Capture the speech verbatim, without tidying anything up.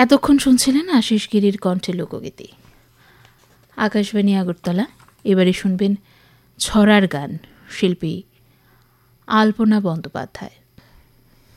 এতক্ষণ শুনছিলেন আশিস গিরির কণ্ঠে লোকগীতি। আকাশবাণী আগরতলা। এবারে শুনবেন ছড়ার গান, শিল্পী আলপনা বন্দ্যোপাধ্যায়।